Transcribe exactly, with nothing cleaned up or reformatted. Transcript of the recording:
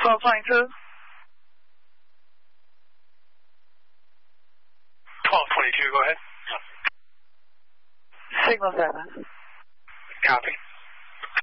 twelve twenty-two. twelve twenty-two, go ahead. Signal seven. Copy.